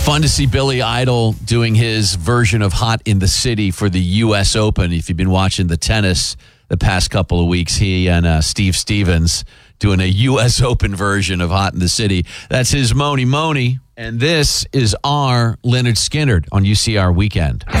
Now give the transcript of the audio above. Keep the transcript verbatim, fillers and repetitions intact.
Fun to see Billy Idol doing his version of Hot in the City for the U S Open. If you've been watching the tennis the past couple of weeks, he and uh, Steve Stevens doing a U S Open version of Hot in the City. That's his Mony Mony. And this is our Leonard Skinner on U C R Weekend.